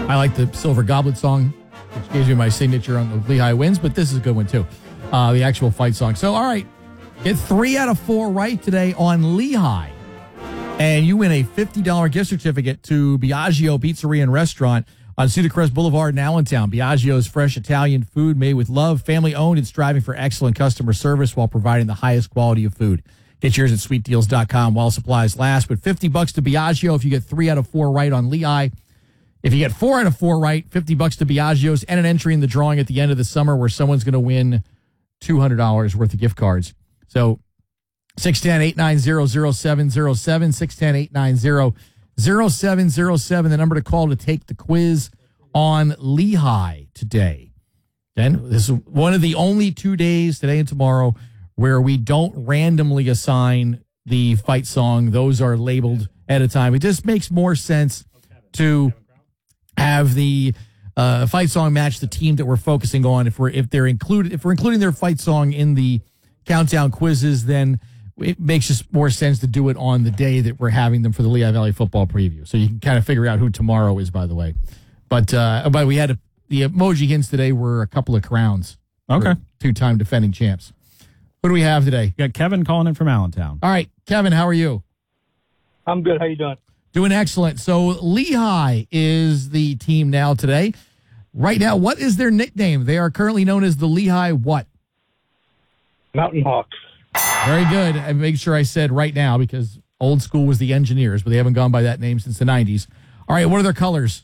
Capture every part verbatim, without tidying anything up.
I like the Silver Goblet song, which gives me my signature on the Lehigh wins, but this is a good one too. Uh, the actual fight song. So, all right, get three out of four right today on Lehigh, and you win a fifty dollars gift certificate to Biagio Pizzeria and Restaurant on Cedar Crest Boulevard in Allentown. Biagio's fresh Italian food made with love, family-owned, and striving for excellent customer service while providing the highest quality of food. Get yours at sweet deals dot com while supplies last. But fifty bucks to Biagio if you get three out of four right on Lehigh. If you get four out of four right, fifty bucks to Biagio's and an entry in the drawing at the end of the summer where someone's going to win two hundred dollars worth of gift cards. So six one zero, eight nine zero, zero seven zero seven, six one zero, eight nine zero, zero seven zero seven, the number to call to take the quiz on Lehigh today. Then this is one of the only two days, today and tomorrow, where we don't randomly assign the fight song. Those are labeled at a time. It just makes more sense to have the uh, fight song match the team that we're focusing on. If we're if they're included, if we're including their fight song in the countdown quizzes, then it makes just more sense to do it on the day that we're having them for the Lehigh Valley football preview. So you can kind of figure out who tomorrow is, by the way. But uh, but we had a, the emoji hints today were a couple of crowns. Okay, two-time defending champs. What do we have today? We got Kevin calling in from Allentown. All right, Kevin, how are you? I'm good. How you doing? Doing excellent. So Lehigh is the team now today. Right now, what is their nickname? They are currently known as the Lehigh what? Mountain Hawks. Very good. I make sure I said right now because old school was the Engineers, but they haven't gone by that name since the nineties. All right, what are their colors?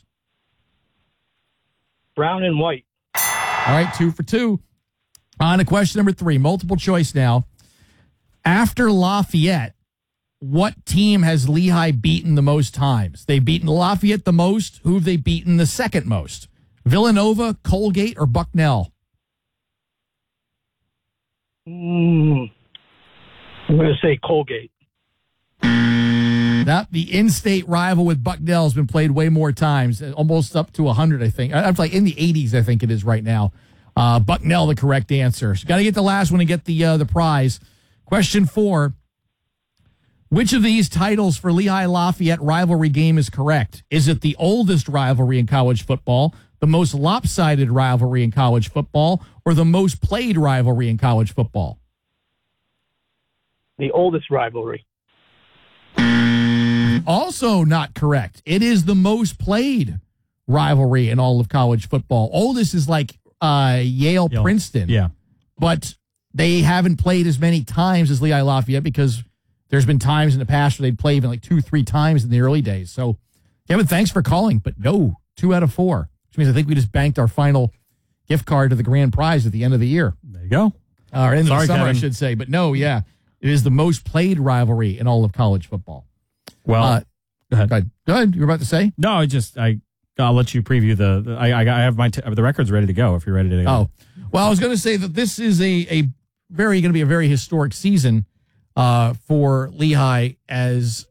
Brown and white. All right, two for two. On to question number three, multiple choice now. After Lafayette, what team has Lehigh beaten the most times? They've beaten Lafayette the most. Who have they beaten the second most? Villanova, Colgate, or Bucknell? Mm, I'm going to say Colgate. That the in-state rival with Bucknell has been played way more times, almost up to one hundred, I think. I'm like in the eighties, I think it is right now. Uh, Bucknell, the correct answer. So got to get the last one to get the uh, the prize. Question four. Which of these titles for Lehigh Lafayette rivalry game is correct? Is it the oldest rivalry in college football, the most lopsided rivalry in college football, or the most played rivalry in college football? The oldest rivalry. Also not correct. It is the most played rivalry in all of college football. Oldest is like uh, Yale, Yale, Princeton. Yeah. But they haven't played as many times as Lehigh Lafayette because there's been times in the past where they'd play even like two, three times in the early days. So, Kevin, thanks for calling, but no, two out of four, which means I think we just banked our final gift card to the grand prize at the end of the year. There you go. Or in Sorry, the summer, Kevin. I should say. But no, yeah, it is the most played rivalry in all of college football. Well, Uh, go ahead. Go ahead. Go ahead. You were about to say? No, I just I I'll let you preview the. the I, I I have my t- the records ready to go if you're ready to go. Oh, well, I was going to say that this is a a very going to be a very historic season uh, for Lehigh as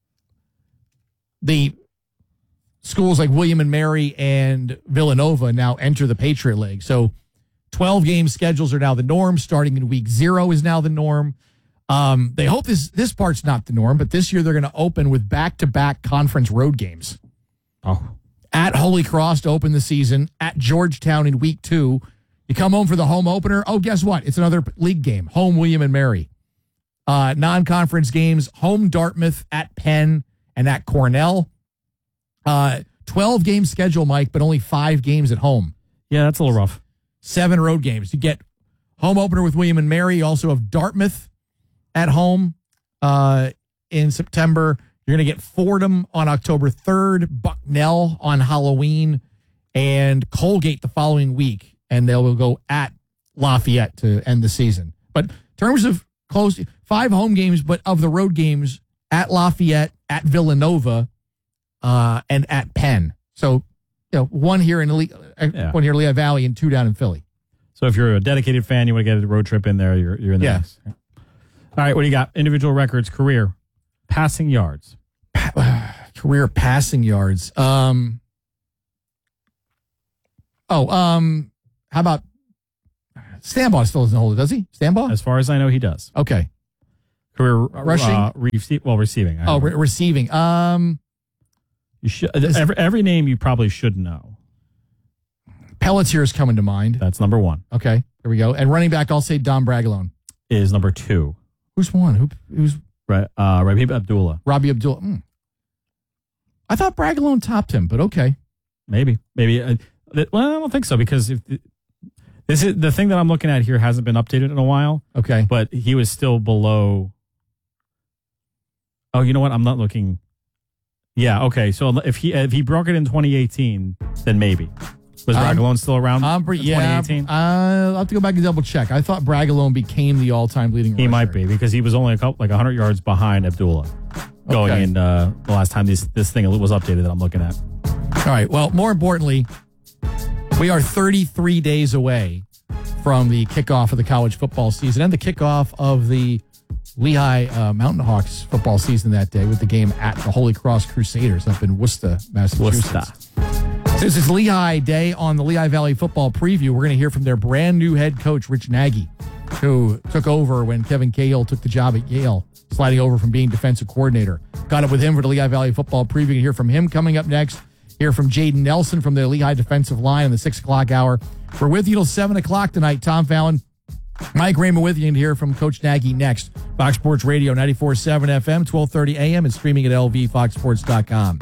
the schools like William and Mary and Villanova now enter the Patriot League. So twelve game schedules are now the norm. Starting in week zero is now the norm. Um, they hope this this part's not the norm, but this year they're going to open with back-to-back conference road games. Oh, At Holy Cross to open the season, at Georgetown in week two. You come home for the home opener. Oh, guess what? It's another league game. Home William and Mary. Uh, non-conference games, home Dartmouth, at Penn, and at Cornell. Uh, twelve game schedule, Mike, but only five games at home. yeah, that's a little rough. Seven road games. You get home opener with William and Mary. You also have Dartmouth at home uh, in September. You're going to get Fordham on October third, Bucknell on Halloween, and Colgate the following week. And they will go at Lafayette to end the season. But in terms of close, five home games, but of the road games, at Lafayette, at Villanova, uh, and at Penn. So, you know, one here in Le- Yeah. one here in Lehigh Valley and two down in Philly. So if you're a dedicated fan, you want to get a road trip in there, you're you're in the Yeah. mix. All right, what do you got? Individual records, career, passing yards. Career passing yards. Um. Oh, um. How about Stanbaugh still doesn't hold it, does he? Stanbaugh? As far as I know, he does. Okay. Career Rushing? uh, rece- well, receiving. I Oh, don't re- know. receiving. Um. You should, every, every name you probably should know. Pelletier is coming to mind. That's number one. Okay, there we go. And running back, I'll say Don Bragalone. Is number two. Who's one? Who? Who's Right, uh, Raheem Abdullah. Robbie Abdullah. Mm. I thought Bragalone topped him, but okay. Maybe. Maybe. Uh, th- well, I don't think so because if, this is the thing that I'm looking at here hasn't been updated in a while. Okay. But he was still below. Oh, you know what? I'm not looking. Yeah, okay. So if he if he broke it in twenty eighteen, then maybe. Was Um, Bragalone still around Um, in yeah, twenty eighteen? uh, I'll have to go back and double check. I thought Bragalone became the all-time leading He rusher. might be because he was only a couple, like one hundred yards behind Abdullah going Okay. in uh, the last time this, this thing was updated that I'm looking at. All right. Well, more importantly, we are thirty-three days away from the kickoff of the college football season and the kickoff of the Lehigh uh, Mountain Hawks football season that day with the game at the Holy Cross Crusaders up in Worcester, Massachusetts. Worcester. Since it's Lehigh Day on the Lehigh Valley Football Preview, we're going to hear from their brand new head coach, Rich Nagy, who took over when Kevin Cahill took the job at Yale, sliding over from being defensive coordinator. Got up with him for the Lehigh Valley Football Preview. You hear from him coming up next. Hear from Jaden Nelson from the Lehigh defensive line in the six o'clock hour. We're with you till seven o'clock tonight. Tom Fallon, Mike Raymond with you, and hear from Coach Nagy next. Fox Sports Radio, ninety-four point seven F M, twelve thirty A M, and streaming at L V fox sports dot com.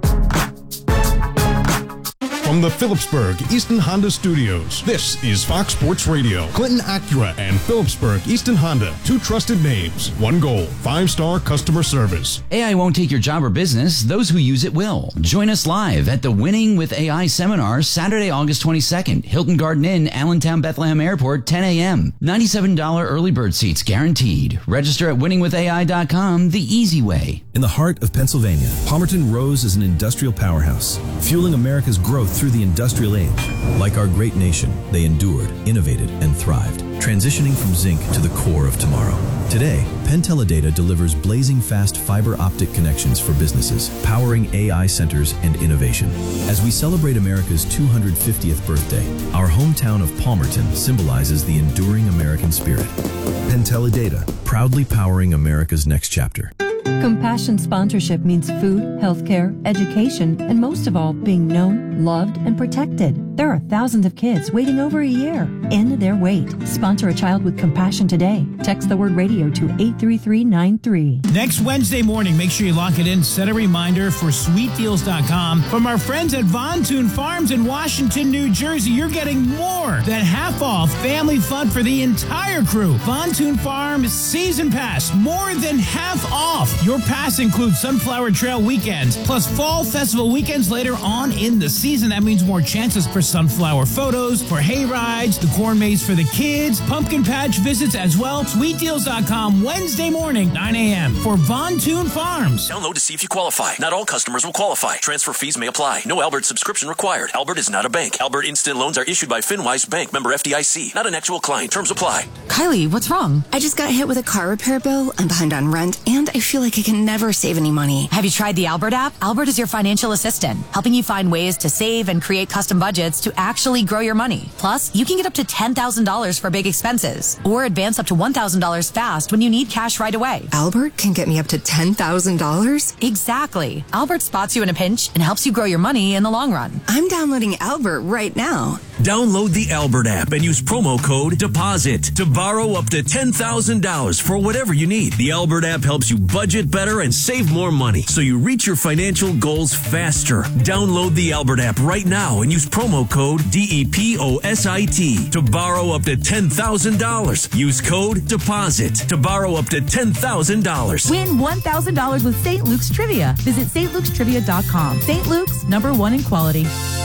From the Phillipsburg Easton Honda Studios, this is Fox Sports Radio. Clinton Acura and Phillipsburg Easton Honda, two trusted names, one goal, five-star customer service. A I won't take your job or business. Those who use it will. Join us live at the Winning with A I seminar Saturday, August twenty-second. Hilton Garden Inn, Allentown Bethlehem Airport, ten A M. ninety-seven dollars early bird seats guaranteed. Register at winning with A I dot com the easy way. In the heart of Pennsylvania, Palmerton rose as an industrial powerhouse, fueling America's growth through the industrial age. Like our great nation, they endured, innovated, and thrived, transitioning from zinc to the core of tomorrow. Today, Penn Teledata delivers blazing fast fiber optic connections for businesses, powering A I centers and innovation. As we celebrate America's two hundred fiftieth birthday, our hometown of Palmerton symbolizes the enduring American spirit. Penn Teledata, proudly powering America's next chapter. Compassion sponsorship means food, healthcare, education, and most of all, being known, loved, and protected. There are thousands of kids waiting over a year. End their wait. Sponsor a child with compassion today. Text the word radio to eight three three nine three. Next Wednesday morning, make sure you lock it in. Set a reminder for sweet deals dot com. From our friends at Von Thun Farms in Washington, New Jersey, you're getting more than half off family fun for the entire crew. Von Thun Farms Season Pass, more than half off. Your pass includes Sunflower Trail weekends, plus Fall Festival weekends later on in the season. That means more chances for sunflower photos, for hay rides, the corn maze for the kids, pumpkin patch visits as well. sweet deals dot com, Wednesday morning, nine A M for Von Thun Farms. Download to see if you qualify. Not all customers will qualify. Transfer fees may apply. No Albert subscription required. Albert is not a bank. Albert Instant Loans are issued by FinWise Bank, member F D I C. Not an actual client. Terms apply. Kylie, what's wrong? I just got hit with a car repair bill. I'm behind on rent, and I feel like I can never save any money. Have you tried the Albert app? Albert is your financial assistant, helping you find ways to save and create custom budgets to actually grow your money. Plus, you can get up to ten thousand dollars for big expenses, or advance up to one thousand dollars fast when you need cash right away. Albert can get me up to ten thousand dollars? Exactly. Albert spots you in a pinch and helps you grow your money in the long run. I'm downloading Albert right now. Download the Albert app and use promo code DEPOSIT to borrow up to ten thousand dollars for whatever you need. The Albert app helps you budget better and save more money so you reach your financial goals faster. Download the Albert app right now and use promo code D E P O S I T to borrow up to ten thousand dollars. Use code DEPOSIT to borrow up to ten thousand dollars. Win one thousand dollars with Saint Luke's Trivia. Visit Saint Luke's Trivia dot com. Saint Luke's, number one in quality.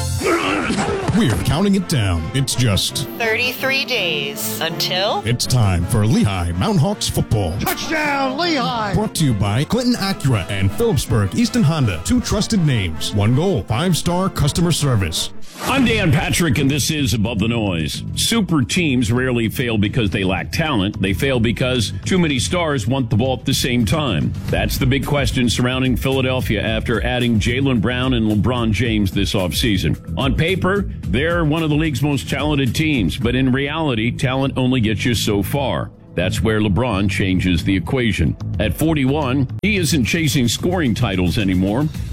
We're counting it down. It's just thirty-three days until it's time for Lehigh Mountain Hawks football. Touchdown, Lehigh! Brought to you by Clinton Acura and Phillipsburg Easton Honda, two trusted names, one goal, five-star customer service. I'm Dan Patrick, and this is Above the Noise. Super teams rarely fail because they lack talent. They fail because too many stars want the ball at the same time. That's the big question surrounding Philadelphia after adding Jaylen Brown and LeBron James this offseason. On paper, they're one of the league's most talented teams, but in reality, talent only gets you so far. That's where LeBron changes the equation. At forty-one, he isn't chasing scoring titles anymore.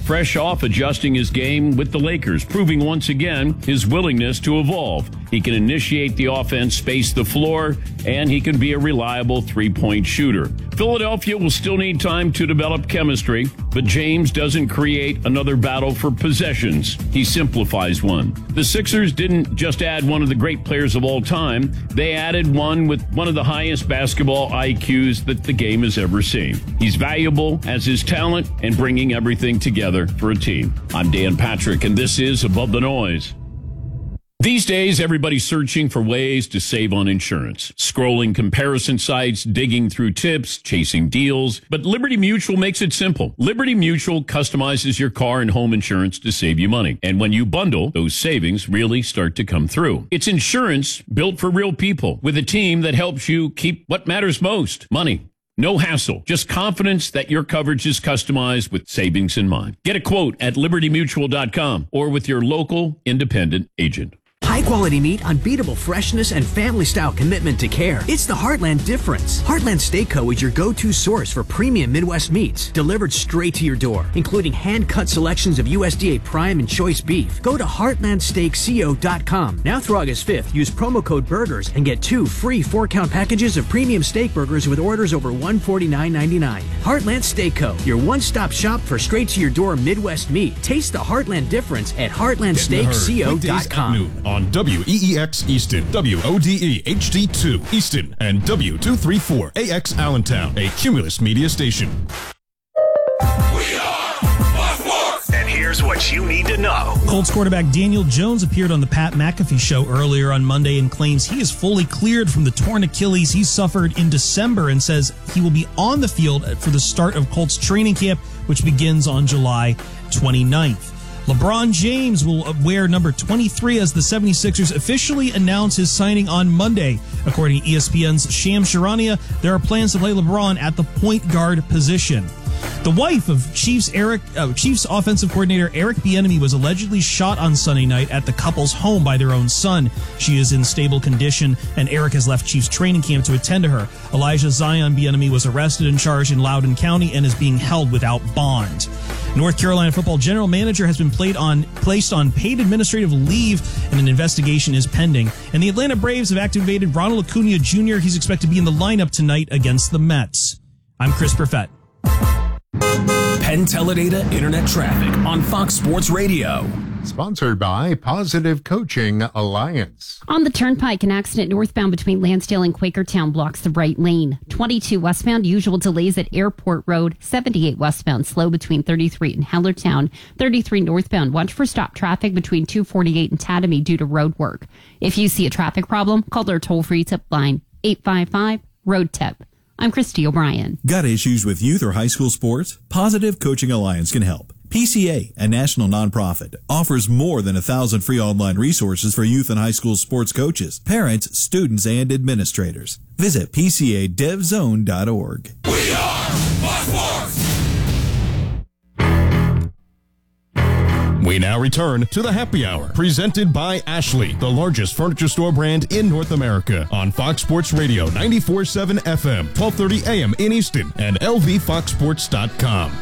fresh off adjusting his game with the Lakers, proving once again his willingness to evolve. He can initiate the offense, space the floor, and he can be a reliable three-point shooter. Philadelphia will still need time to develop chemistry, but James doesn't create another battle for possessions. He simplifies one. The Sixers didn't just add one of the great players of all time. They added one with one of the highest basketball I Qs that the game has ever seen. He's valuable as his talent and bringing everything together for a team. I'm Dan Patrick, and this is Above the Noise. These days, everybody's searching for ways to save on insurance. Scrolling comparison sites, digging through tips, chasing deals. But Liberty Mutual makes it simple. Liberty Mutual customizes your car and home insurance to save you money. And when you bundle, those savings really start to come through. It's insurance built for real people with a team that helps you keep what matters most, money. No hassle, just confidence that your coverage is customized with savings in mind. Get a quote at liberty mutual dot com or with your local independent agent. High-quality meat, unbeatable freshness, and family-style commitment to care. It's the Heartland difference. Heartland Steak Co. is your go-to source for premium Midwest meats, delivered straight to your door, including hand-cut selections of U S D A Prime and Choice beef. Go to heartland steak co dot com. Now through August fifth, use promo code BURGERS and get two free four-count packages of premium steak burgers with orders over one hundred forty-nine ninety-nine. Heartland Steak Co., your one-stop shop for straight-to-your-door Midwest meat. Taste the Heartland difference at heartland steak co dot com. On W E E X Easton, W O D E H D two Easton, and W two thirty-four A X Allentown, a Cumulus media station. And here's what you need to know. Colts quarterback Daniel Jones appeared on the Pat McAfee show earlier on Monday and claims he is fully cleared from the torn Achilles he suffered in December and says he will be on the field for the start of Colts training camp, which begins on July twenty-ninth. LeBron James will wear number twenty-three as the seventy-sixers officially announce his signing on Monday. According to E S P N's Shams Charania, there are plans to play LeBron at the point guard position. The wife of Chiefs Eric uh, Chiefs offensive coordinator Eric Bieniemy was allegedly shot on Sunday night at the couple's home by their own son. She is in stable condition, and Eric has left Chiefs training camp to attend to her. Elijah Zion Bieniemy was arrested and charged in Loudoun County and is being held without bond. North Carolina football general manager has been played on, placed on paid administrative leave, and an investigation is pending. And the Atlanta Braves have activated Ronald Acuna Junior He's expected to be in the lineup tonight against the Mets. I'm Chris Perfett. Penn Teledata Internet Traffic on Fox Sports Radio. Sponsored by Positive Coaching Alliance. On the Turnpike, an accident northbound between Lansdale and Quakertown blocks the right lane. twenty-two westbound, usual delays at Airport Road. seventy-eight westbound, slow between thirty-three and Hellertown. thirty-three northbound, watch for stop traffic between two forty-eight and Tatamy due to road work. If you see a traffic problem, call their toll-free tip line, eight five five, road tip. I'm Christy O'Brien. Got issues with youth or high school sports? Positive Coaching Alliance can help. P C A, a national nonprofit, offers more than a thousand free online resources for youth and high school sports coaches, parents, students, and administrators. Visit p c a dev zone dot org. We are Fox Sports! We now return to the Happy Hour, presented by Ashley, the largest furniture store brand in North America, on Fox Sports Radio ninety-four point seven F M, twelve thirty A M in Easton, and L V fox sports dot com.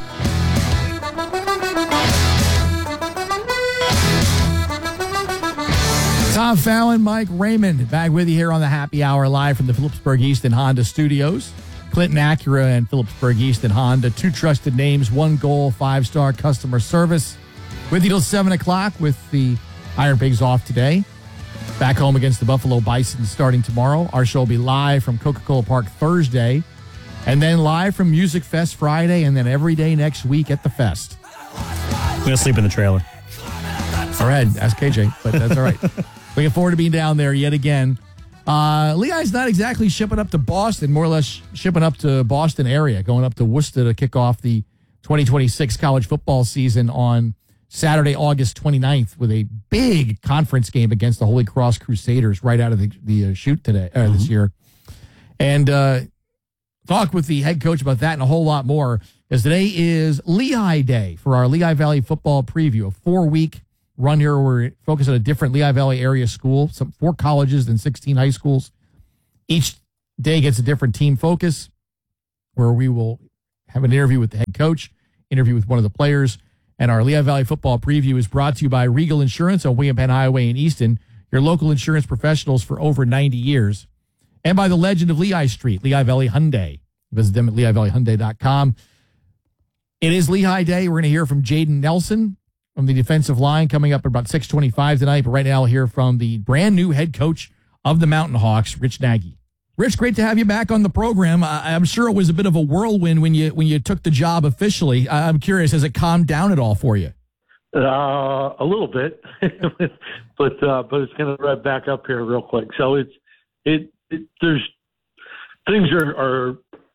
Tom Fallon, Mike Raymond, back with you here on the Happy Hour, live from the Phillipsburg Easton Honda Studios. Clinton Acura and Phillipsburg Easton Honda, two trusted names, one goal, five-star customer service. With you till seven o'clock with the Iron Pigs off today. Back home against the Buffalo Bison starting tomorrow. Our show will be live from Coca-Cola Park Thursday, and then live from Music Fest Friday, and then every day next week at the Fest. I'm going to sleep in the trailer. All right, ask K J, but that's all right. Looking forward to being down there yet again. Uh, Lehigh's not exactly shipping up to Boston, more or less shipping up to Boston area, going up to Worcester to kick off the twenty twenty-six college football season on Saturday, August twenty-ninth, with a big conference game against the Holy Cross Crusaders right out of the, the uh, chute today, uh, mm-hmm. this year. And uh, talk with the head coach about that and a whole lot more, because today is Lehigh Day for our Lehigh Valley football preview, a four-week run here where we focus on a different Lehigh Valley area school, some four colleges and sixteen high schools. Each day gets a different team focus, where we will have an interview with the head coach, interview with one of the players, And our Lehigh Valley football preview is brought to you by Regal Insurance on William Penn Highway in Easton, your local insurance professionals for over ninety years. And by the legend of Lehigh Street, Lehigh Valley Hyundai. Visit them at lehigh valley hyundai dot com. It is Lehigh Day. We're going to hear from Jaden Nelson from the defensive line coming up at about six twenty-five tonight. But right now, we'll hear from the brand new head coach of the Mountain Hawks, Rich Nagy. Rich, great to have you back on the program. I, I'm sure it was a bit of a whirlwind when you when you took the job officially. I, I'm curious, has it calmed down at all for you? Uh, a little bit, but uh, but it's going to rev back up here real quick. So it's it, it there's things are, are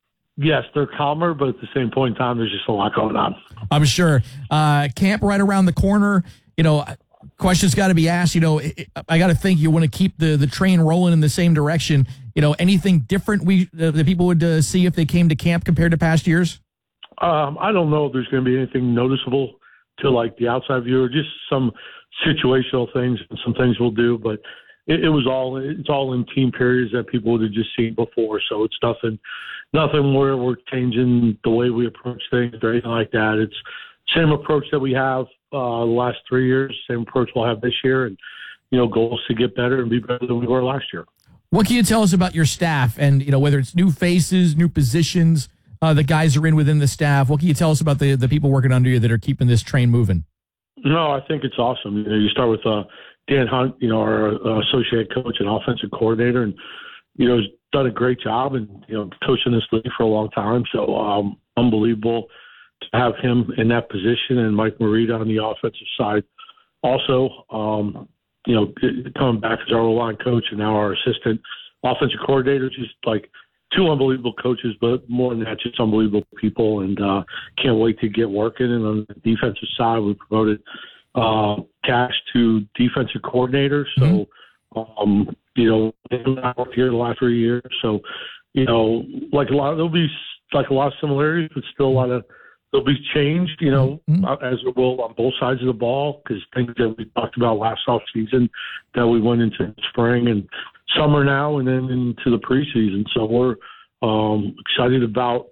yes they're calmer, but at the same point in time, there's just a lot going on. I'm sure. Uh, camp right around the corner. You know, questions got to be asked. You know, I got to think you want to keep the the train rolling in the same direction. You know, anything different we uh, that people would uh, see if they came to camp compared to past years? Um, I don't know if there's going to be anything noticeable to like the outside viewer, just some situational things and some things we'll do, but it, it was all, it's all in team periods that people would have just seen before. So it's nothing, nothing where we're changing the way we approach things or anything like that. It's same approach that we have uh, the last three years, same approach we'll have this year. And, you know, goals to get better and be better than we were last year. What can you tell us about your staff and, you know, whether it's new faces, new positions, Uh, the guys are in within the staff? What can you tell us about the, the people working under you that are keeping this train moving? No, I think it's awesome. You know, you start with uh, Dan Hunt, you know, our uh, associate coach and offensive coordinator, and you know, has done a great job and you know, coaching this league for a long time. So um, unbelievable to have him in that position, and Mike Marita on the offensive side. Also, um, you know, coming back as our O-line coach and now our assistant offensive coordinator, just like two unbelievable coaches, but more than that, just unbelievable people, and uh, can't wait to get working. And on the defensive side, we promoted uh, Cash to defensive coordinator. So, um, you know, I've worked here the last three years. So, you know, like a lot, there'll be like a lot of similarities, but still a lot of there'll be change. You know, mm-hmm. as it will on both sides of the ball, because things that we talked about last off season that we went into spring and summer now and then into the preseason. So we're um, excited about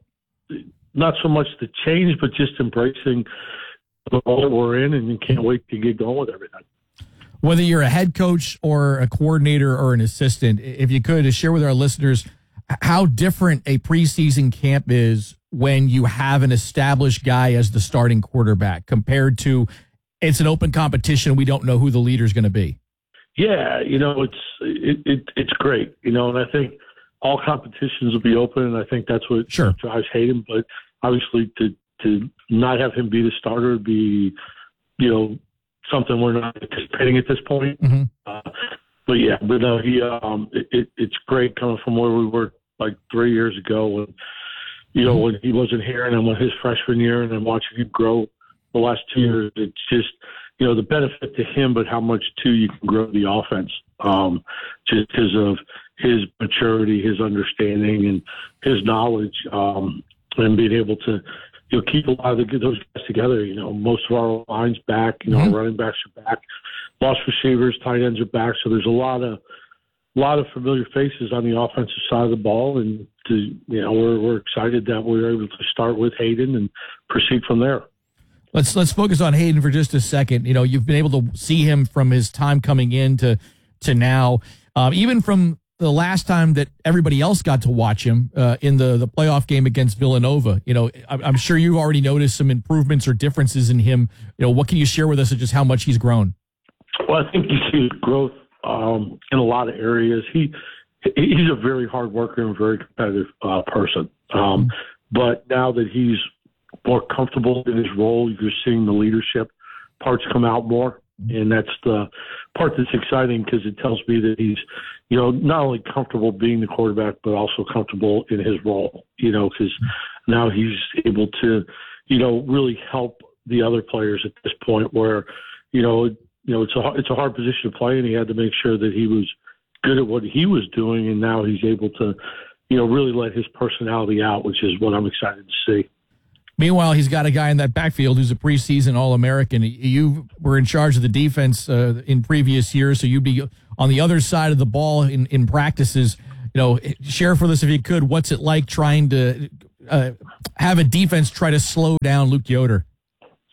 not so much the change, but just embracing the role that we're in, and can't wait to get going with everything. Whether you're a head coach or a coordinator or an assistant, if you could share with our listeners how different a preseason camp is when you have an established guy as the starting quarterback compared to it's an open competition. We don't know who the leader is going to be. Yeah, you know, it's it, it it's great, you know, and I think all competitions will be open, and I think that's what sure. drives Hayden. But obviously, to to not have him be the starter would be, you know, something we're not anticipating at this point. Mm-hmm. Uh, but yeah, but no, he um, it, it, it's great coming from where we were like three years ago when, you know, when he wasn't here, and then when his freshman year, and then watching him grow the last two years, it's just, you know, the benefit to him, but how much too you can grow the offense, um, just because of his maturity, his understanding, and his knowledge, um, and being able to, you know, keep a lot of the, those guys together. You know, most of our lines back, you know, Mm-hmm. our running backs are back, lost receivers, tight ends are back. So there's a lot of, a lot of familiar faces on the offensive side of the ball, and to, you know, we're we're excited that we were able to start with Hayden and proceed from there. Let's let's focus on Hayden for just a second. You know, you've been able to see him from his time coming in to to now, um, even from the last time that everybody else got to watch him uh, in the the playoff game against Villanova. You know, I'm, I'm sure you've already noticed some improvements or differences in him. You know, what can you share with us of just how much he's grown? Well, I think you see growth um, in a lot of areas. He he's a very hard worker and very competitive uh, person. Um, but now that he's more comfortable in his role, you're seeing the leadership parts come out more. And that's the part that's exciting, because it tells me that he's, you know, not only comfortable being the quarterback, but also comfortable in his role, you know, because now he's able to, you know, really help the other players at this point where, you know, you know, it's a, it's a hard position to play, and he had to make sure that he was good at what he was doing. And now he's able to, you know, really let his personality out, which is what I'm excited to see. Meanwhile, he's got a guy in that backfield who's a preseason All-American. You were in charge of the defense uh, in previous years, so you'd be on the other side of the ball in, in practices. You know, share with us, if you could, what's it like trying to uh, have a defense try to slow down Luke Yoder?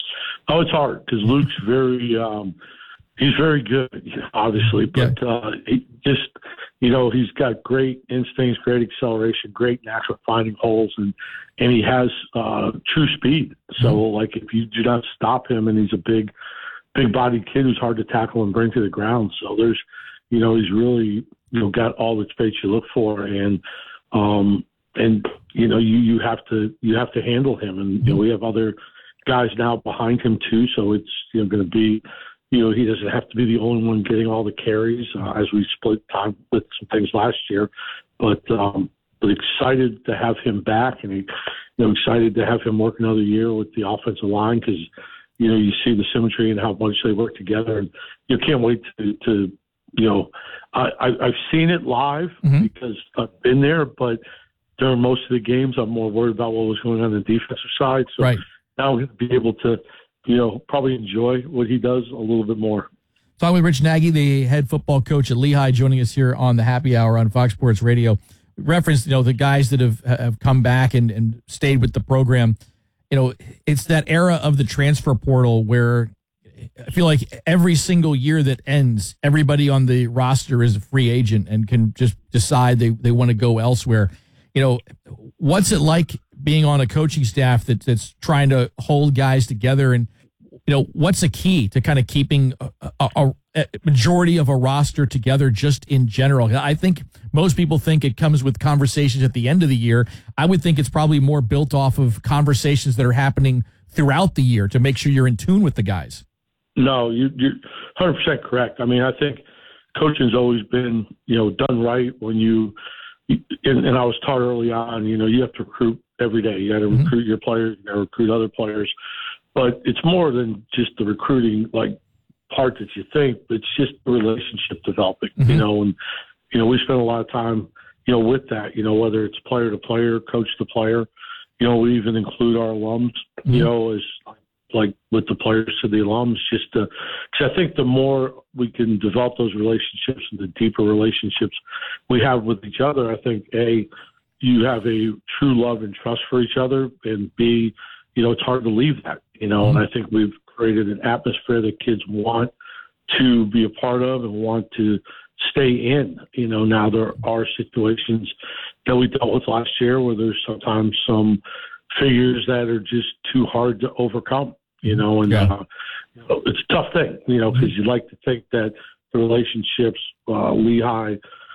Oh, it's hard because Luke's very, um, he's very good, obviously, but uh, he just, you know, he's got great instincts, great acceleration, great knack for finding holes, and and he has uh, true speed. So, mm-hmm. like, if you do not stop him, and he's a big, big-bodied kid who's hard to tackle and bring to the ground. So there's, you know, he's really, you know, got all the traits you look for, and um, and you know, you you have to you have to handle him, and you know, we have other guys now behind him too, so it's, you know, going to be, you know, he doesn't have to be the only one getting all the carries uh, as we split time with some things last year, but um, but excited to have him back, and he, you know, excited to have him work another year with the offensive line because, you know, you see the symmetry and how much they work together, and you can't wait to, to you know, I, I, I've seen it live mm-hmm. because I've been there, but during most of the games, I'm more worried about what was going on the defensive side. So right. now we're going to be able to, you know, probably enjoy what he does a little bit more. Talking with Rich Nagy, the head football coach at Lehigh, joining us here on the Happy Hour on Fox Sports Radio. Referenced, you know, the guys that have have come back and, and stayed with the program. You know, it's that era of the transfer portal where I feel like every single year that ends, everybody on the roster is a free agent and can just decide they, they want to go elsewhere. You know, what's it like being on a coaching staff that, that's trying to hold guys together, and, you know, what's the key to kind of keeping a, a, a majority of a roster together just in general? I think most people think it comes with conversations at the end of the year. I would think it's probably more built off of conversations that are happening throughout the year to make sure you're in tune with the guys. No, you, you're one hundred percent correct. I mean, I think coaching's always been, you know, done right when you, and, and I was taught early on, you know, you have to recruit every day. You got to mm-hmm. recruit your players, you got to recruit other players. But it's more than just the recruiting, like, part that you think. It's just the relationship developing, mm-hmm. you know, and, you know, we spend a lot of time, you know, with that, you know, whether it's player to player, coach to player, you know, we even include our alums, mm-hmm. you know, as like with the players to the alums, just to, because I think the more we can develop those relationships and the deeper relationships we have with each other, I think, A, you have a true love and trust for each other, and B, you know, it's hard to leave that, you know, mm-hmm. and I think we've created an atmosphere that kids want to be a part of and want to stay in. You know, now there are situations that we dealt with last year where there's sometimes some figures that are just too hard to overcome, you know, and yeah. uh, you know, it's a tough thing, you know, because you'd like to think that the relationships, uh, Lehigh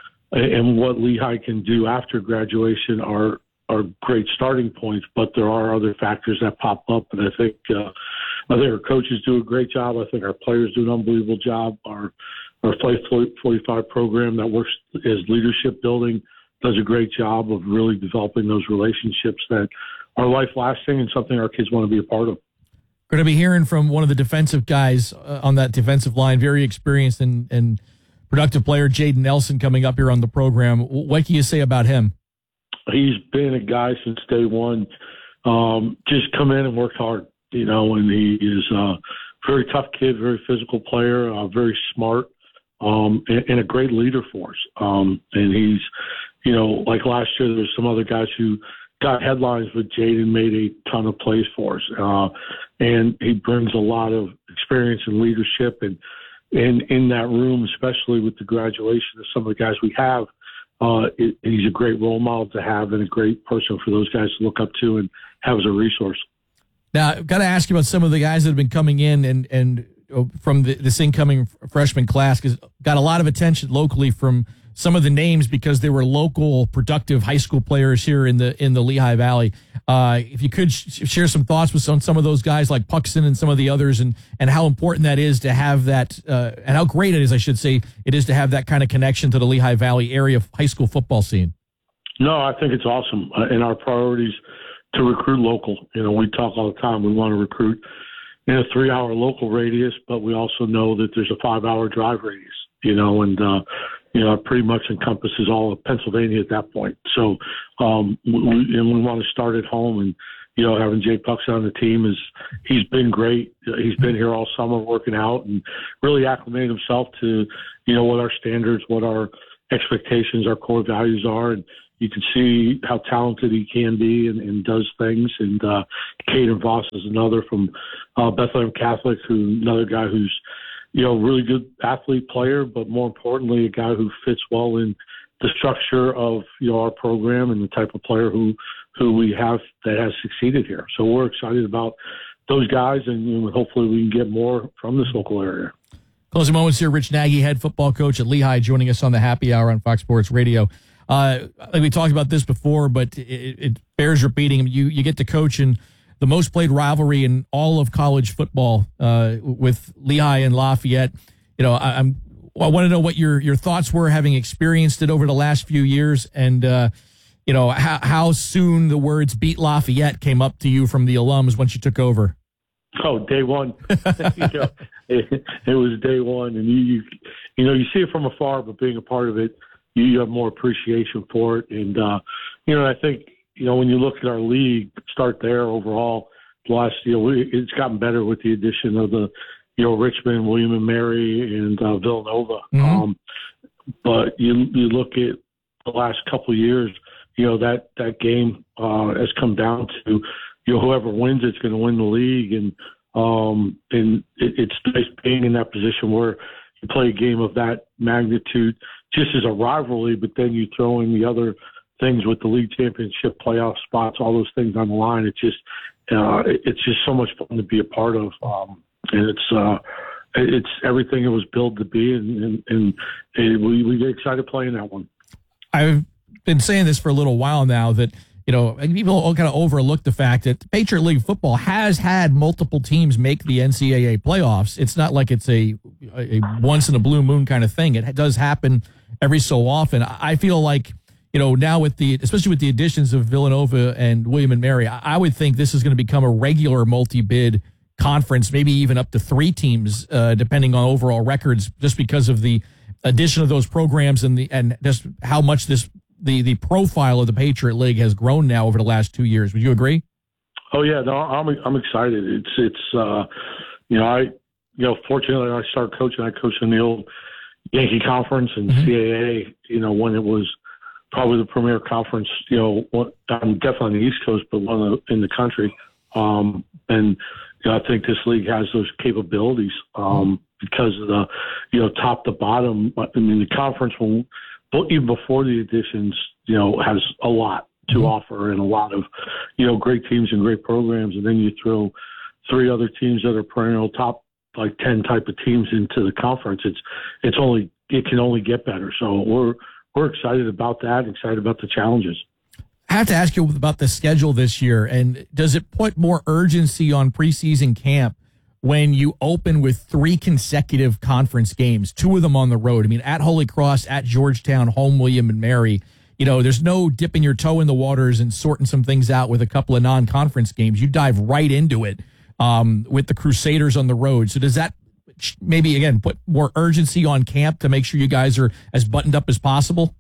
and what Lehigh can do after graduation are, are great starting points, but there are other factors that pop up. And I think, uh, I think our coaches do a great job. I think our players do an unbelievable job. Our, our Flight forty-five program that works as leadership building does a great job of really developing those relationships that are life lasting and something our kids want to be a part of. Going to be hearing from one of the defensive guys uh, on that defensive line, very experienced and, and productive player, Jaden Nelson, coming up here on the program. What can you say about him? He's been a guy since day one. Um, just come in and work hard, you know, and he is a very tough kid, very physical player, uh, very smart, um, and, and a great leader for us. Um, and he's, you know, like last year, there was some other guys who got headlines, but Jaden made a ton of plays for us. Uh, and he brings a lot of experience and leadership. And, and in that room, especially with the graduation of some of the guys we have, uh, it, he's a great role model to have and a great person for those guys to look up to and have as a resource. Now, I've got to ask you about some of the guys that have been coming in and, and from the, this incoming freshman class, because got a lot of attention locally from some of the names because they were local, productive high school players here in the in the Lehigh Valley. Uh, if you could sh- share some thoughts with some, some of those guys like Puxton and some of the others, and, and how important that is to have that, uh, and how great it is, I should say, it is to have that kind of connection to the Lehigh Valley area high school football scene. No, I think it's awesome. Uh, and our priorities to recruit local. You know, we talk all the time. We want to recruit in a three-hour local radius, but we also know that there's a five-hour drive radius, you know, and, uh, you know, it pretty much encompasses all of Pennsylvania at that point. So, um, we, and we want to start at home, and, you know, having Jay Puxton on the team is, he's been great. He's been here all summer working out and really acclimated himself to, you know, what our standards, what our expectations, our core values are. And, you can see how talented he can be and, and does things. And uh, Caden Voss is another from uh, Bethlehem Catholic, who another guy who's, you know, really good athlete player, but more importantly, a guy who fits well in the structure of, you know, our program and the type of player who, who we have that has succeeded here. So we're excited about those guys, and you know, hopefully we can get more from this local area. Closing moments here. Rich Nagy, head football coach at Lehigh, joining us on the Happy Hour on Fox Sports Radio. Uh, like we talked about this before, but it, it bears repeating. You you get to coach in the most played rivalry in all of college football uh, with Lehigh and Lafayette. You know, I, I'm I want to know what your your thoughts were, having experienced it over the last few years, and uh, you know how how soon the words "beat Lafayette" came up to you from the alums once you took over. Oh, day one. you know, it, it was day one, and you, you you know you see it from afar, but being a part of it, you have more appreciation for it. And uh, you know, I think you know when you look at our league, start there overall. Last year, we, it's gotten better with the addition of the you know Richmond, William and Mary, and uh, Villanova. Mm-hmm. Um, but you you look at the last couple of years, you know that that game uh, has come down to. You know, whoever wins it's going to win the league, and um, and it, it's nice being in that position where you play a game of that magnitude, just as a rivalry. But then you throw in the other things with the league championship, playoff spots, all those things on the line. It's just, uh, it, it's just so much fun to be a part of, um, and it's uh, it's everything it was built to be, and and, and, and we we get excited playing that one. I've been saying this for a little while now that. You know, people all kind of overlook the fact that Patriot League football has had multiple teams make the N C double A playoffs. It's not like it's a, a once in a blue moon kind of thing. It does happen every so often. I feel like, you know, now with the, especially with the additions of Villanova and William and Mary, I would think this is going to become a regular multi-bid conference, maybe even up to three teams, uh, depending on overall records, just because of the addition of those programs and the and just how much this. The the profile of the Patriot League has grown now over the last two years. Would you agree? Oh yeah, no, I'm I'm excited. It's it's uh, you know I you know fortunately I started coaching. I coached in the old Yankee Conference and mm-hmm. C A A. You know when it was probably the premier conference. You know one, I'm definitely on the East Coast, but one of the, in the country. Um, and you know, I think this league has those capabilities um, because of the you know top to bottom. I mean the conference will. Even before the additions, you know, has a lot to mm-hmm. offer and a lot of, you know, great teams and great programs. And then you throw three other teams that are perennial top, like ten type of teams into the conference. It's, it's only, it can only get better. So we're, we're excited about that, excited about the challenges. I have to ask you about the schedule this year. And does it put more urgency on preseason camp when you open with three consecutive conference games, two of them on the road? I mean, at Holy Cross, at Georgetown, home William and Mary, you know, there's no dipping your toe in the waters and sorting some things out with a couple of non-conference games. You dive right into it um, with the Crusaders on the road. So does that maybe, again, put more urgency on camp to make sure you guys are as buttoned up as possible?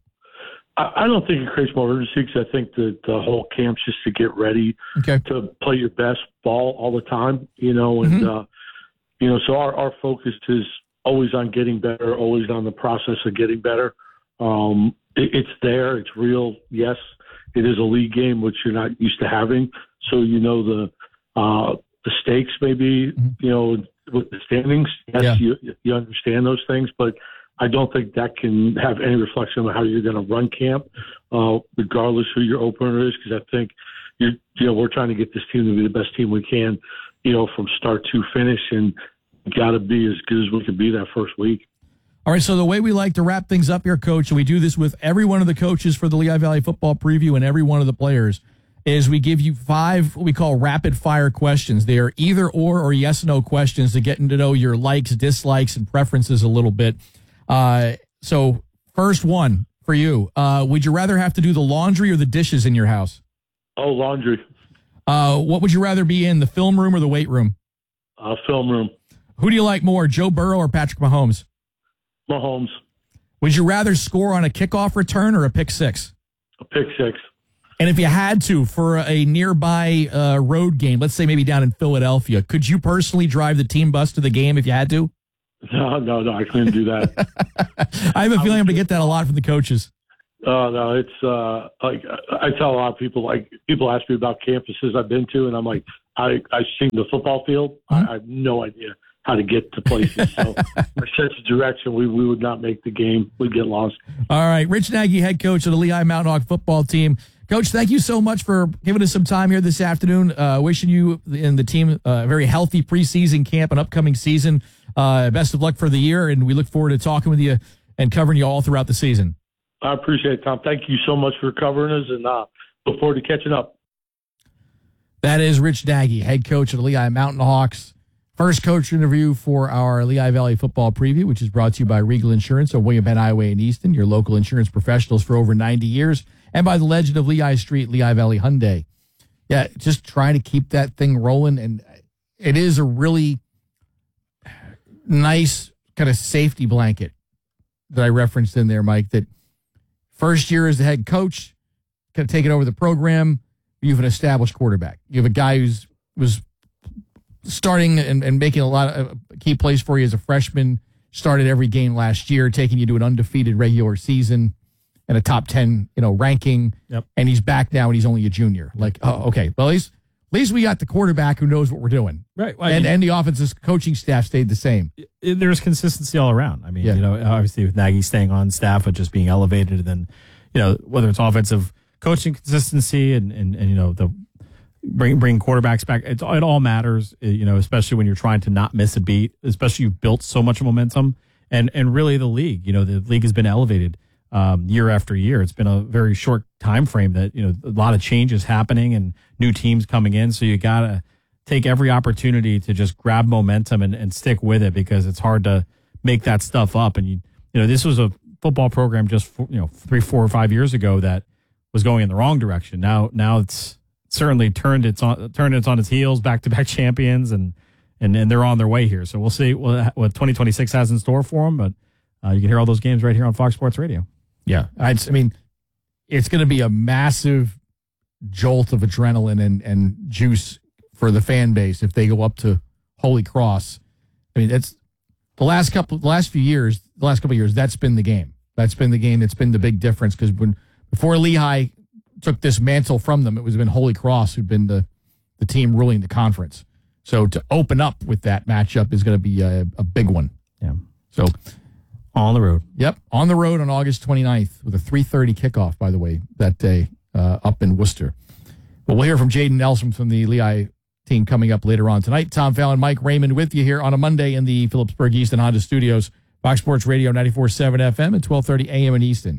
I don't think it creates more urgency because I think that the whole camp's just to get ready okay. to play your best ball all the time, you know, and, mm-hmm. uh, you know, so our, our focus is always on getting better, always on the process of getting better. Um, it, it's there. It's real. Yes, it is a league game, which you're not used to having. So, you know, the uh, the stakes maybe, mm-hmm. you know, with the standings, yes, yeah. you, you understand those things, but I don't think that can have any reflection on how you're going to run camp, uh, regardless who your opener is, because I think, you're, you know, we're trying to get this team to be the best team we can, you know, from start to finish, and got to be as good as we could be that first week. All right, so the way we like to wrap things up here, Coach, and we do this with every one of the coaches for the Lehigh Valley Football Preview and every one of the players, is we give you five what we call rapid-fire questions. They are either or or yes-no questions to get to know your likes, dislikes, and preferences a little bit. Uh, so first one for you, uh, would you rather have to do the laundry or the dishes in your house? Oh, laundry. Uh, what would you rather be in, the film room or the weight room? Uh, film room. Who do you like more, Joe Burrow or Patrick Mahomes? Mahomes. Would you rather score on a kickoff return or a pick six? A pick six. And if you had to, for a nearby uh, road game, let's say maybe down in Philadelphia, could you personally drive the team bus to the game if you had to? No, no, no, I couldn't do that. I have a feeling I'm going to get that a lot from the coaches. Uh, no, it's uh, like I tell a lot of people. Like people ask me about campuses I've been to, and I'm like, I I've seen the football field. Mm-hmm. I, I have no idea how to get to places. So my sense of direction, we we would not make the game. We'd get lost. All right, Rich Nagy, head coach of the Lehigh Mountain Hawk football team. Coach, thank you so much for giving us some time here this afternoon. Uh, wishing you and the team a very healthy preseason camp and upcoming season. Uh, best of luck for the year, and we look forward to talking with you and covering you all throughout the season. I appreciate it, Tom. Thank you so much for covering us, and uh, look forward to catching up. That is Rich Nagy, head coach of the Lehigh Mountain Hawks. First coach interview for our Lehigh Valley football preview, which is brought to you by Regal Insurance on William Penn Highway in Easton, your local insurance professionals for over ninety years, and by the legend of Lehigh Street, Lehigh Valley Hyundai. Yeah, just trying to keep that thing rolling, and it is a really nice kind of safety blanket that I referenced in there, Mike, that first year as the head coach, kind of taking over the program, you have an established quarterback. You have a guy who's was starting and, and making a lot of key plays for you as a freshman, started every game last year, taking you to an undefeated regular season and a top ten, you know, ranking. Yep. And he's back now and he's only a junior. Like, oh, okay. Well, at least, at least we got the quarterback who knows what we're doing. Right. Well, and, you, and the offensive coaching staff stayed the same. It, there's consistency all around. I mean, Yeah. you know, obviously with Nagy staying on staff, but just being elevated, and then, you know, whether it's offensive coaching consistency and, and, and you know, the bring bring quarterbacks back, it's, it all matters, you know, especially when you're trying to not miss a beat, especially you've built so much momentum. And, and really the league, you know, the league has been elevated um, year after year. It's been a very short time frame that, you know, a lot of changes happening and new teams coming in. So you got to take every opportunity to just grab momentum and, and stick with it, because it's hard to make that stuff up. And, you you know, this was a football program just, you know, three, four or five years ago that was going in the wrong direction. Now, now it's certainly turned its on, turned its on its heels, back-to-back champions, and, and, and they're on their way here. So we'll see what, what twenty twenty-six has in store for them, but uh, you can hear all those games right here on Fox Sports Radio. Yeah. I'd, I mean, it's going to be a massive jolt of adrenaline and, and juice for the fan base if they go up to Holy Cross. I mean, that's the last couple, the last few years, the last couple of years, that's been the game. That's been the game. That's been the big difference, because when before Lehigh took this mantle from them, it was been Holy Cross who'd been the, the team ruling the conference. So to open up with that matchup is going to be a, a big one. Yeah. So on the road. Yep. On the road on August twenty-ninth with a three thirty kickoff, by the way, that day uh, up in Worcester. But we'll hear from Jaden Nelson from the Lehigh team coming up later on tonight. Tom Fallon, Mike Raymond with you here on a Monday in the Phillipsburg Easton Honda Studios. Fox Sports Radio ninety-four point seven F M and twelve thirty A M in Easton.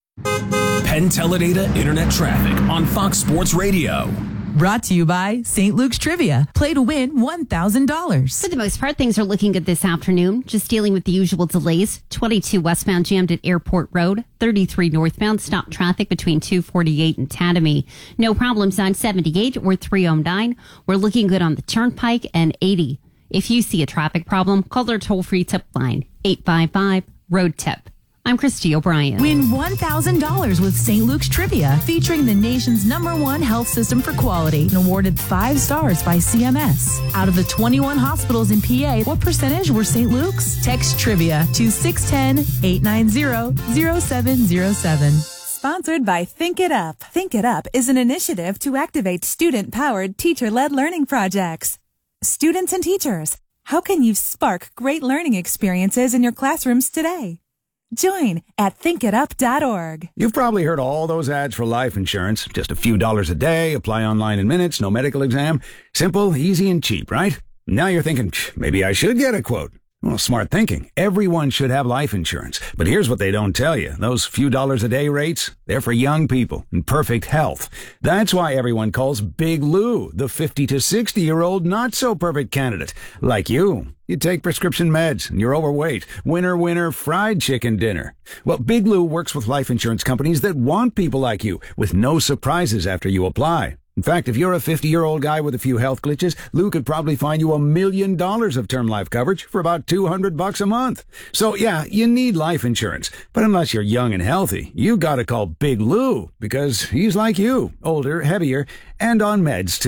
Penn Teledata Internet Traffic on Fox Sports Radio. Brought to you by Saint Luke's Trivia. Play to win one thousand dollars. For the most part, things are looking good this afternoon. Just dealing with the usual delays. twenty-two westbound jammed at Airport Road. thirty-three northbound stopped traffic between two forty-eight and Tatamy. No problems on seventy-eight or three oh nine. We're looking good on the Turnpike and eighty. If you see a traffic problem, call their toll-free tip line, eight five five, road tip. I'm Christy O'Brien. Win one thousand dollars with Saint Luke's Trivia, featuring the nation's number one health system for quality and awarded five stars by C M S. Out of the twenty-one hospitals in P A, what percentage were Saint Luke's? Text Trivia to six one zero, eight nine zero, zero seven zero seven. Sponsored by Think It Up. Think It Up is an initiative to activate student-powered, teacher-led learning projects. Students and teachers, how can you spark great learning experiences in your classrooms today? Join at think it up dot org. You've probably heard all those ads for life insurance. Just a few dollars a day, apply online in minutes, no medical exam. Simple, easy, and cheap, right? Now you're thinking, maybe I should get a quote. Well, smart thinking. Everyone should have life insurance. But here's what they don't tell you. Those few dollars a day rates, they're for young people in perfect health. That's why everyone calls Big Lou the fifty to sixty-year-old not-so-perfect candidate. Like you. You take prescription meds and you're overweight. Winner, winner, fried chicken dinner. Well, Big Lou works with life insurance companies that want people like you, with no surprises after you apply. In fact, if you're a fifty-year-old guy with a few health glitches, Lou could probably find you a million dollars of term life coverage for about two hundred bucks a month. So yeah, you need life insurance. But unless you're young and healthy, you gotta call Big Lou, because he's like you, older, heavier, and on meds too.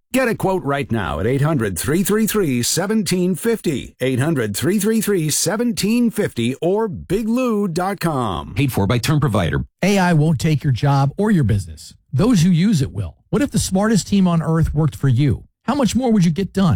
Get a quote right now at eight hundred, three three three, one seven five zero, eight hundred, three three three, one seven five zero, or big lou dot com. Paid for by Term Provider. A I won't take your job or your business. Those who use it will. What if the smartest team on earth worked for you? How much more would you get done?